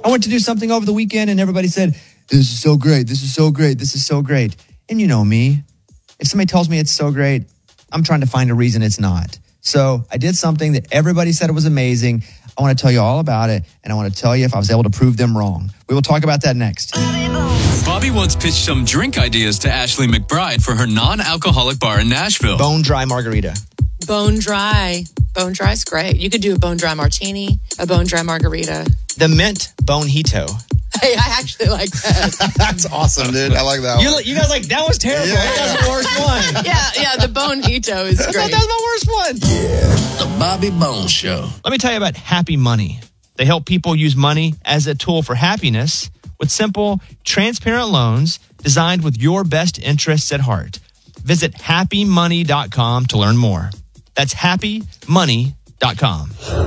I went to do something over the weekend and everybody said, this is so great, this is so great, this is so great. And you know me. If somebody tells me it's so great, I'm trying to find a reason it's not. So I did something that everybody said it was amazing. I want to tell you all about it, and I want to tell you if I was able to prove them wrong. We will talk about that next. Bobby once pitched some drink ideas to Ashley McBride for her non-alcoholic bar in Nashville. Bone dry margarita. Bone dry. Bone dry's great. You could do a bone dry martini, a bone dry margarita. The mint bonito. Hey, I actually like that. That's awesome, dude. I like that one. You guys like, that was terrible. Yeah. That was the worst one. Yeah, the bonito is I great. thought that was the worst one. The Bobby Bones Show. Let me tell you about Happy Money. They help people use money as a tool for happiness with simple, transparent loans designed with your best interests at heart. Visit happymoney.com to learn more. That's happymoney.com.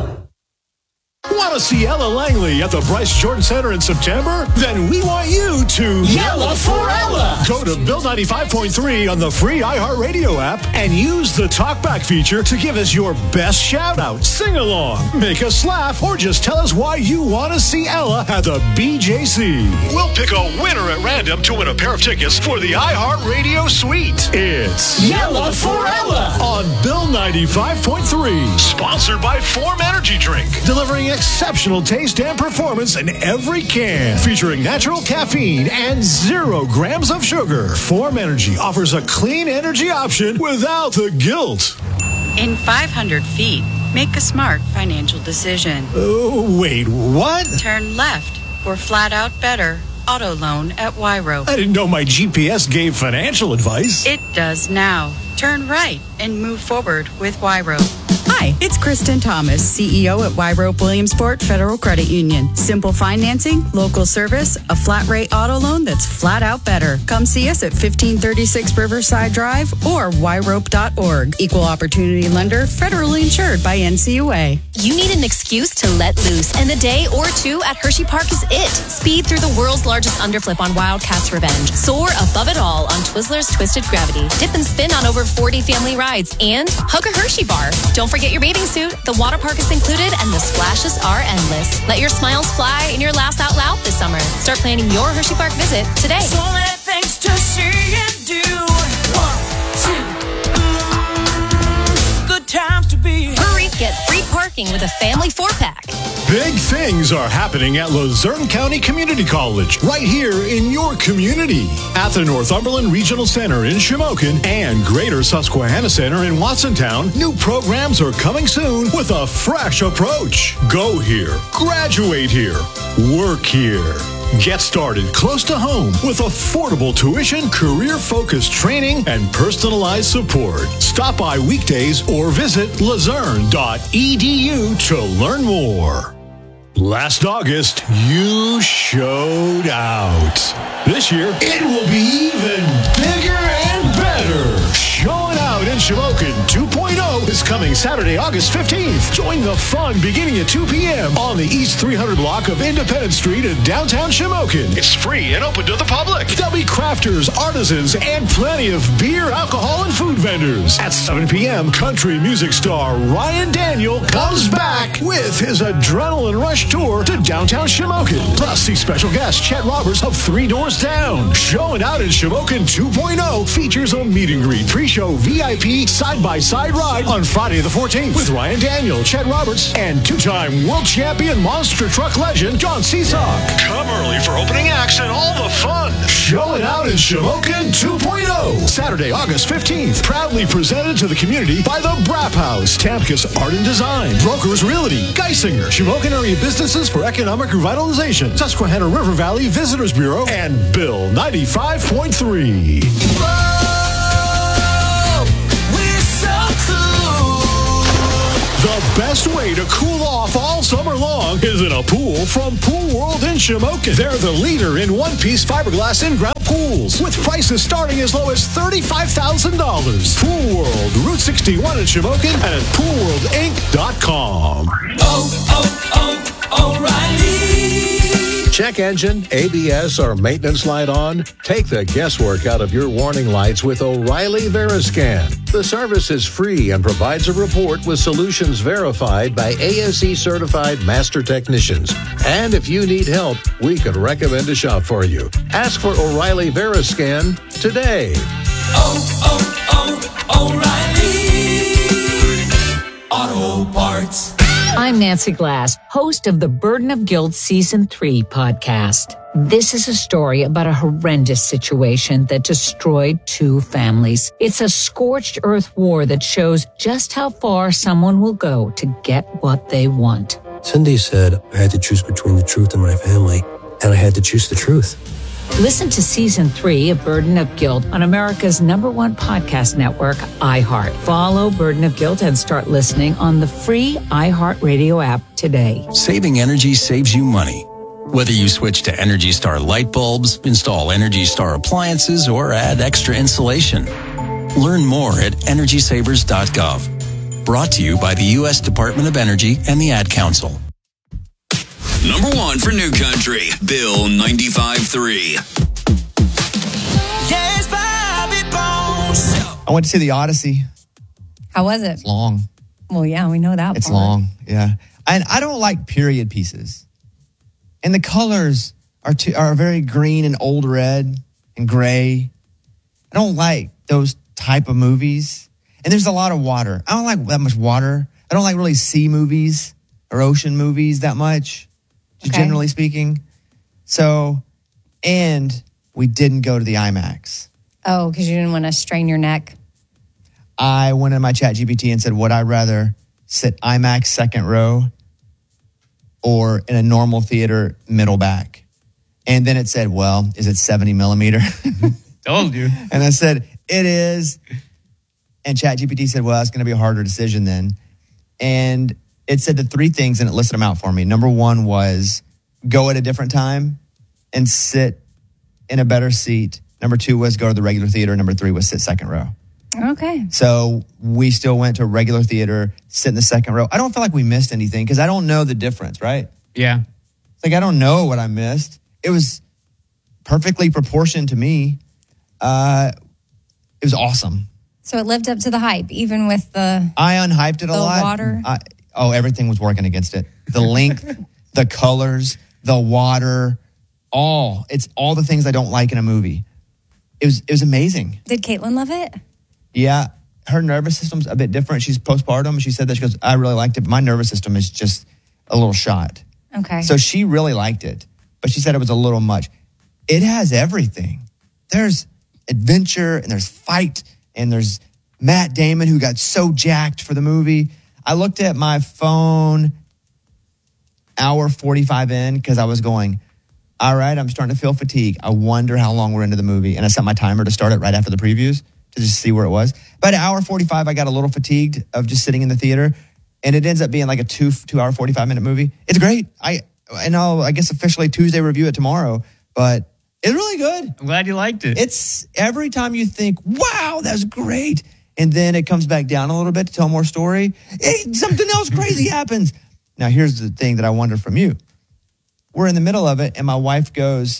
Want to see Ella Langley at the Bryce Jordan Center in September? Then we want you to Yella for Ella. Go to Bill 95.3 on the free iHeartRadio app and use the talkback feature to give us your best shout out, sing along, make us laugh, or just tell us why you want to see Ella at the BJC. We'll pick a winner at random to win a pair of tickets for the iHeartRadio suite. It's Yella for Ella on Bill 95.3. Sponsored by Form Energy Drink. Delivering exceptional taste and performance in every can. Featuring natural caffeine and 0 grams of sugar. Form Energy offers a clean energy option without the guilt. In 500 feet, make a smart financial decision. Wait, what? Turn left for flat out better auto loan at Wyro. I didn't know my GPS gave financial advice. It does now. Turn right and move forward with Wyro. Hi, it's Kristen Thomas, CEO at Wyrope Williamsport Federal Credit Union. Simple financing, local service, a flat rate auto loan that's flat out better. Come see us at 1536 Riverside Drive or wyrope.org. Equal opportunity lender, federally insured by NCUA. You need an excuse to let loose, and the day or two at Hershey Park is it. Speed through the world's largest underflip on Wildcats Revenge. Soar above it all on Twizzler's Twisted Gravity. Dip and spin on over 40 family rides, and hug a Hershey bar. Don't forget your bathing suit. The water park is included, and the splashes are endless. Let your smiles fly and your laughs out loud this summer. Start planning your Hershey Park visit today. So many things to see and do. 1, 2, good times to be. Hurry, get free parking with a family 4-pack. Big things are happening at Luzerne County Community College, right here in your community. At the Northumberland Regional Center in Shamokin and Greater Susquehanna Center in Watsontown, new programs are coming soon with a fresh approach. Go here, graduate here, work here. Get started close to home with affordable tuition, career-focused training, and personalized support. Stop by weekdays or visit luzerne.edu to learn more. Last August, you showed out. This year, it will be even bigger and better. Showing Out in Shamokin 2.0 is coming Saturday, August 15th. Join the fun beginning at 2 p.m. on the East 300 block of Independence Street in downtown Shamokin. It's free and open to the public. There'll be crafters, artisans, and plenty of beer, alcohol, and food vendors. At 7 p.m., country music star Ryan Daniel comes back with his Adrenaline Rush tour to downtown Shamokin. Plus, see special guest Chet Roberts of 3 Doors Down. Showing Out in Shamokin 2.0 features a meet and greet, pre-show VIP side-by-side ride on Friday the 14th with Ryan Daniel, Chet Roberts, and two-time world champion monster truck legend John Seesock. Come early for opening acts and all the fun. Showing Out in Shamokin 2.0. Saturday, August 15th. Proudly presented to the community by the Brapp House, Tamcus Art and Design, Brokers Realty, Geisinger, Shamokin Area Businesses for Economic Revitalization, Susquehanna River Valley Visitors Bureau, and Bill 95.3. The best way to cool off all summer long is in a pool from Pool World in Shamokin. They're the leader in one-piece fiberglass in-ground pools with prices starting as low as $35,000. Pool World, Route 61 in Shamokin and at poolworldinc.com. O'Reilly. Check engine, ABS, or maintenance light on? Take the guesswork out of your warning lights with O'Reilly Veriscan. The service is free and provides a report with solutions verified by ASE certified master technicians. And if you need help, we could recommend a shop for you. Ask for O'Reilly Veriscan today. O'Reilly Auto Parts. I'm Nancy Glass, host of the Burden of Guilt Season 3 podcast. This is a story about a horrendous situation that destroyed 2 families. It's a scorched earth war that shows just how far someone will go to get what they want. Cindy said I had to choose between the truth and my family, and I had to choose the truth. Listen to Season 3 of Burden of Guilt on America's #1 podcast network, iHeart. Follow Burden of Guilt and start listening on the free iHeartRadio app today. Saving energy saves you money. Whether you switch to Energy Star light bulbs, install Energy Star appliances, or add extra insulation. Learn more at EnergySavers.gov. Brought to you by the U.S. Department of Energy and the Ad Council. Number 1 for New Country, Bill 95.3. Yes, Bobby Bones. I went to see The Odyssey. How was it? It's long. Well, yeah, we know that It's part. long, yeah. And I don't like period pieces. And the colors are very green and old red and gray. I don't like those type of movies. And there's a lot of water. I don't like that much water. I don't like really sea movies or ocean movies that much, generally speaking. So, and we didn't go to the IMAX. Oh, because you didn't want to strain your neck. I went in my chat GPT and said, would I rather sit IMAX second row or in a normal theater middle back? And then it said, well, is it 70 millimeter? Told you. And I said, it is. And chat GPT said, well, it's going to be a harder decision then. And it said the 3 things and it listed them out for me. Number 1 was go at a different time and sit in a better seat. Number 2 was go to the regular theater. Number 3 was sit second row. Okay. So we still went to a regular theater, sit in the second row. I don't feel like we missed anything because I don't know the difference, right? Yeah. It's like I don't know what I missed. It was perfectly proportioned to me. It was awesome. So it lived up to the hype, even with the I unhyped it a lot. The water. Everything was working against it. The length, the colors, the water, it's all the things I don't like in a movie. It was amazing. Did Caitlin love it? Yeah, her nervous system's a bit different. She's postpartum. She said that, she goes, I really liked it. My nervous system is just a little shot. Okay. So she really liked it, but she said it was a little much. It has everything. There's adventure and there's fight and there's Matt Damon who got so jacked for the movie. I looked at my phone hour 45 in because I was going, all right, I'm starting to feel fatigue. I wonder how long we're into the movie. And I set my timer to start it right after the previews to just see where it was. But at hour 45, I got a little fatigued of just sitting in the theater. And it ends up being like a 2 hour, 45 minute movie. It's great. I'll, I guess, officially Tuesday review it tomorrow. But it's really good. I'm glad you liked it. It's every time you think, wow, that's great. And then it comes back down a little bit to tell more story. Something else crazy happens. Now, here's the thing that I wonder from you. We're in the middle of it, and my wife goes,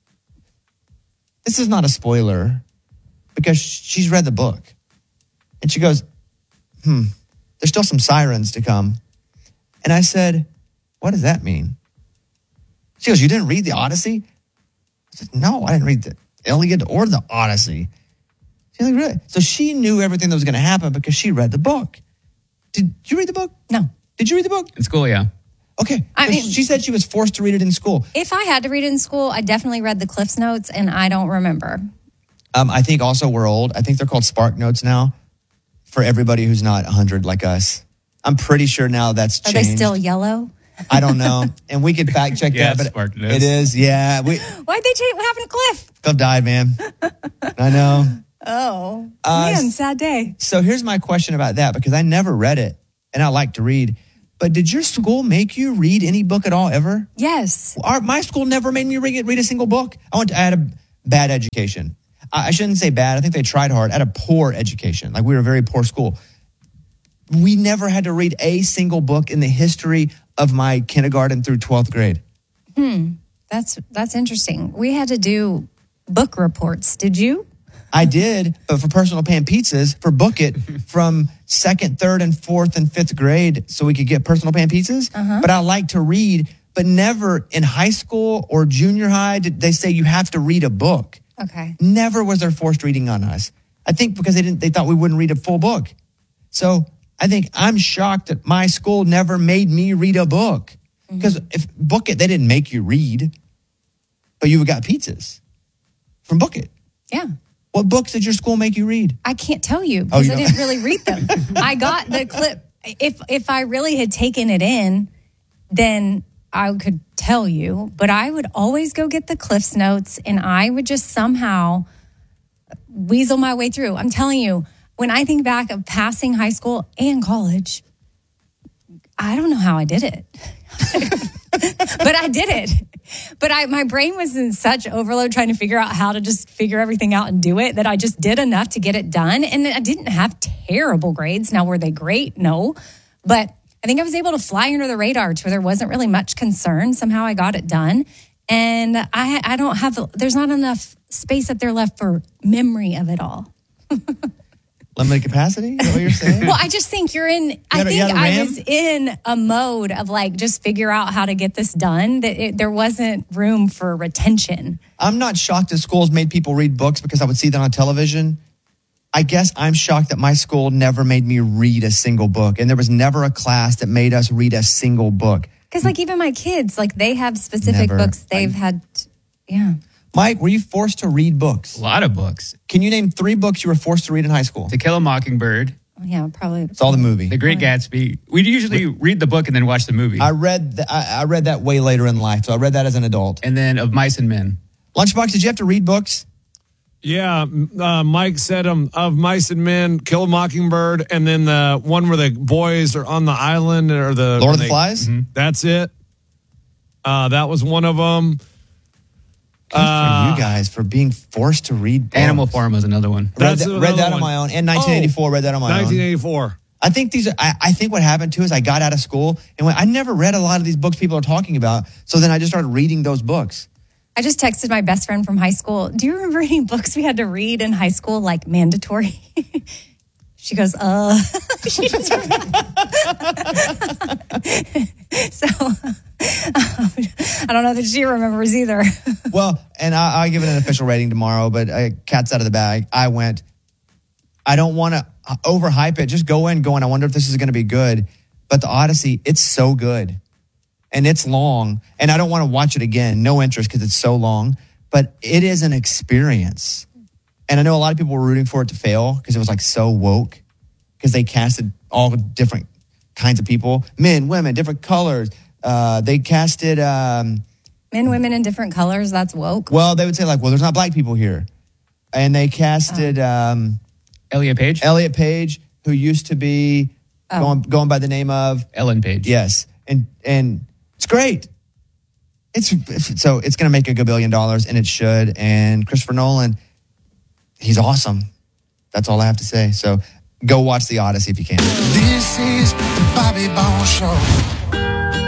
this is not a spoiler, because she's read the book. And she goes, there's still some sirens to come. And I said, what does that mean? She goes, you didn't read the Odyssey? I said, no, I didn't read the Iliad or the Odyssey. She's like, really? So she knew everything that was going to happen because she read the book. Did you read the book? No. Did you read the book? In school, yeah. Okay. She said she was forced to read it in school. If I had to read it in school, I definitely read the Cliff's Notes, and I don't remember. I think also we're old. I think they're called Spark Notes now for everybody who's not 100 like us. I'm pretty sure now that's changed. Are they still yellow? I don't know. And we could fact check that, but Spark Notes. it is. Yeah. Why'd they change? What happened to Cliff? Cliff died, man. I know. Oh, man, sad day. So here's my question about that, because I never read it and I like to read. But did your school make you read any book at all ever? Yes. My school never made me read a single book. I had a bad education. I shouldn't say bad. I think they tried hard. I had a poor education. Like, we were a very poor school. We never had to read a single book in the history of my kindergarten through 12th grade. That's That's interesting. We had to do book reports. Did you? I did, but for Personal Pan Pizzas, for Book It, from 2nd, 3rd, and 4th, and 5th grade, so we could get Personal Pan Pizzas. But I like to read, but never in high school or junior high did they say you have to read a book. Okay. Never was there forced reading on us. I think because they thought we wouldn't read a full book. So I think I'm shocked that my school never made me read a book. Because if Book It, they didn't make you read, but you got pizzas from Book It. Yeah. What books did your school make you read? I can't tell you because I didn't really read them. I got the clip. If I really had taken it in, then I could tell you. But I would always go get the Cliff's Notes, and I would just somehow weasel my way through. I'm telling you, when I think back of passing high school and college, I don't know how I did it. But I did it. But my brain was in such overload trying to figure out how to just figure everything out and do it that I just did enough to get it done. And I didn't have terrible grades. Now, were they great? No. But I think I was able to fly under the radar to where there wasn't really much concern. Somehow I got it done. And I don't have, there's not enough space up there left for memory of it all. Limited capacity? Is that what you're saying? Well, I just think I was in a mode of like, just figure out how to get this done. That there wasn't room for retention. I'm not shocked that schools made people read books because I would see that on television. I guess I'm shocked that my school never made me read a single book. And there was never a class that made us read a single book. Because like even my kids, like they have specific books they've had. Yeah. Mike, were you forced to read books? A lot of books. Can you name 3 books you were forced to read in high school? To Kill a Mockingbird. Yeah, probably. It's all the movie. The Great Gatsby. We'd usually read the book and then watch the movie. I read that way later in life, so I read that as an adult. And then Of Mice and Men. Lunchbox, did you have to read books? Yeah, Mike said Of Mice and Men, Kill a Mockingbird, and then the one where the boys are on the island or the Lord of the Flies. That's it. That was one of them. Good for you guys for being forced to read books. Animal Farm was another one. Read that on my own. And 1984, read that on my own. 1984. I think I think what happened too is I got out of school and I never read a lot of these books people are talking about. So then I just started reading those books. I just texted my best friend from high school. Do you remember any books we had to read in high school, like mandatory? She goes, She just So I don't know that she remembers either. Well, and I'll give it an official rating tomorrow, but cat's out of the bag. I don't want to overhype it. Just go in going, I wonder if this is going to be good. But the Odyssey, it's so good. And it's long. And I don't want to watch it again. No interest because it's so long. But it is an experience. And I know a lot of people were rooting for it to fail because it was like so woke. Because they casted all different kinds of people. Men, women, different colors. They casted... Men, women in different colors, that's woke. Well, they would say like, well, there's not black people here. And they casted... Elliot Page? Elliot Page, who used to be going by the name of... Ellen Page. Yes. And it's great. So it's going to make a good $1 billion, and it should. And Christopher Nolan, he's awesome. That's all I have to say. So go watch The Odyssey if you can. This is the Bobby Bones Show.